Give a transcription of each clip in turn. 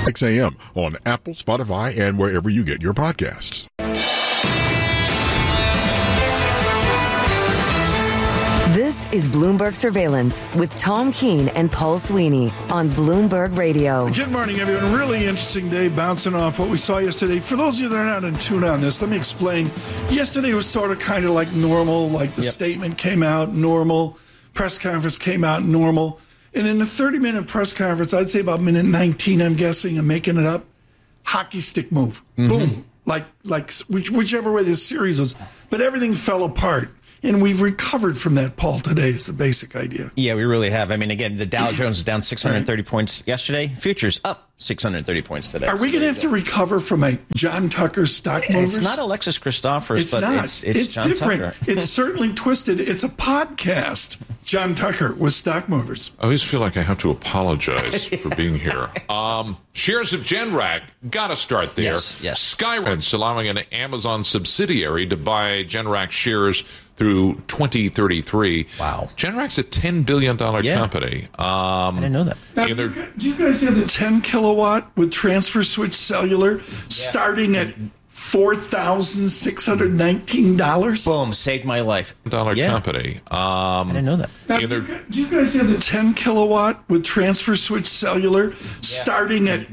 6 a.m. on Apple, Spotify, and wherever you get your podcasts. This is Bloomberg Surveillance with Tom Keene and Paul Sweeney on Bloomberg Radio. Good morning, everyone. Really interesting day, bouncing off what we saw yesterday. For those of you that are not in tune on this, let me explain. Yesterday was sort of kind of like normal, like the statement came out normal, press conference came out normal. And in the 30-minute press conference, I'd say about minute 19, I'm guessing, I'm making it up, hockey stick move. Boom. Like whichever way this series was. But everything fell apart. And we've recovered from that, Paul, today is the basic idea. Yeah, we really have. I mean, again, the Dow Jones is down 630 points yesterday. Futures up 630 points today. Are we going to have to recover from a John Tucker stock movers? It's not Alexis Christophers, it's but not. It's John different. Tucker. It's certainly twisted. It's a podcast. John Tucker with stock movers. I always feel like I have to apologize for being here. Shares of Generac, got to start there. Yes. Skyrockets allowing an Amazon subsidiary to buy Generac shares through 2033. Wow. Generac's a $10 billion company. I didn't know that. Now, do you guys have the 10 kilowatt with transfer switch cellular starting at $4,619? Boom, saved my life. Company. I didn't know that. Now, do you guys have the 10 kilowatt with transfer switch cellular starting at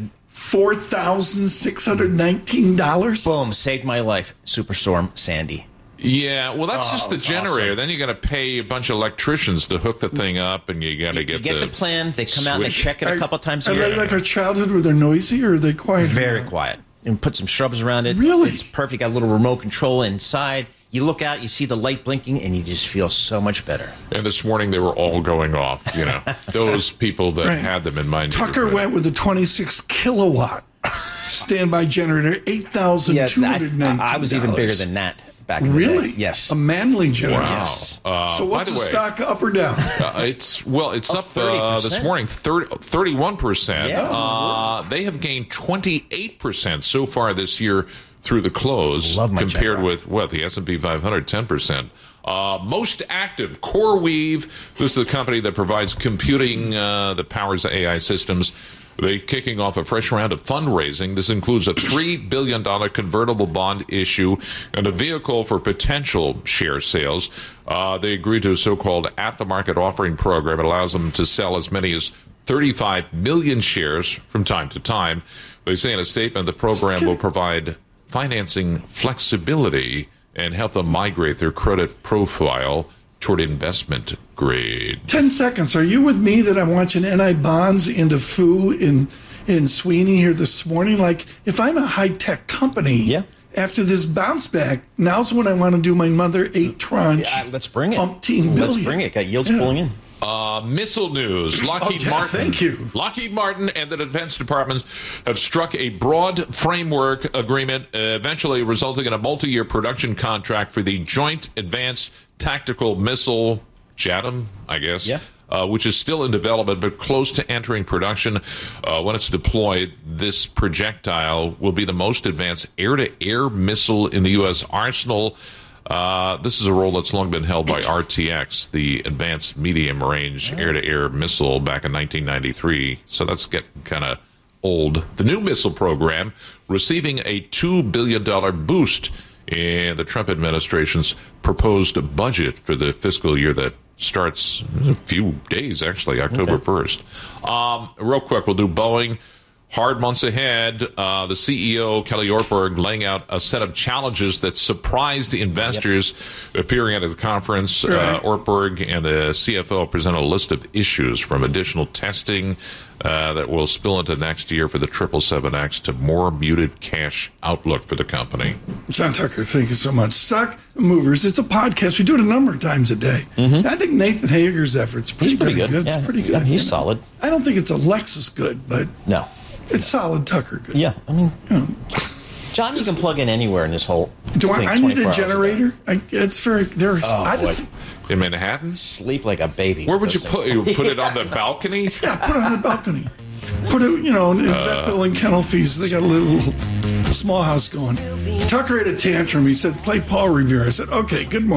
$4,619? Boom, saved my life. Superstorm Sandy. Yeah, well, that's just the generator. Awesome. Then you got to pay a bunch of electricians to hook the thing up, and you got to get the plan. They come out and they check it a couple times a year. Are they like our childhood where they're noisy, or are they quiet? Very quiet. And put some shrubs around it. Really? It's perfect. Got a little remote control inside. You look out, you see the light blinking, and you just feel so much better. And this morning they were all going off, those people that had them in mind. Tucker went with a 26 kilowatt standby generator, $8,219. I was even bigger than that. Back in really? The day. Yes. A manly generator. Wow. Yes. So what's the stock up or down? It's up this morning 31%. Yeah. They have gained 28% so far this year through the close, compared with the S&P 500 10%. Most active, CoreWeave. This is the company that provides computing that powers AI systems. They're kicking off a fresh round of fundraising. This includes a $3 billion convertible bond issue and a vehicle for potential share sales. They agreed to a so-called at-the-market offering program. It allows them to sell as many as 35 million shares from time to time. They say in a statement the program will provide financing flexibility and help them migrate their credit profile toward investment grade. 10 seconds. Are you with me that I'm watching NI bonds into Fu in Sweeney here this morning? Like, if I'm a high-tech company, after this bounce back, now's when I want to do my Mother 8 tranche. Let's bring it. Let's bring it. Got yields pulling in. Missile news. Lockheed Martin. Thank you. Lockheed Martin and the Defense Department have struck a broad framework agreement, eventually resulting in a multi-year production contract for the Joint Advanced Tactical Missile, JATM, I guess, which is still in development but close to entering production. When it's deployed, this projectile will be the most advanced air-to-air missile in the U.S. arsenal. This is a role that's long been held by RTX, the Advanced Medium Range Air-to-Air Missile, back in 1993. So that's getting kind of old. The new missile program receiving a $2 billion boost in the Trump administration's proposed budget for the fiscal year that starts in a few days, actually, October 1st. Real quick, we'll do Boeing. Hard months ahead. The CEO, Kelly Ortberg, laying out a set of challenges that surprised investors appearing at the conference. Ortberg and the CFO present a list of issues from additional testing that will spill into next year for the 777X to more muted cash outlook for the company. John Tucker, thank you so much. Stock Movers, it's a podcast. We do it a number of times a day. I think Nathan Hager's efforts are pretty good. Yeah, it's pretty good. He's solid. I don't think it's Alexis good, but no. It's solid Tucker good. Yeah, I mean, John, you can plug in anywhere in this whole thing. I need a generator? It's very... in Manhattan? Sleep like a baby. Where would you put it on the balcony? Yeah, put it on the balcony. Put it, in vet bill and kennel fees. They got a little small house going. Tucker had a tantrum. He said, play Paul Revere. I said, okay, good morning.